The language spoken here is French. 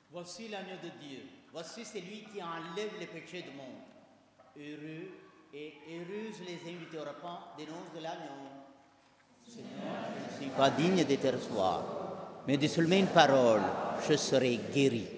Voici l'agneau de Dieu. Voici celui qui enlève les péchés du monde. Heureux et heureuses les invités au repas des noces de l'agneau. Seigneur, je ne suis pas digne de te recevoir, mais de seulement une parole, je serai guéri.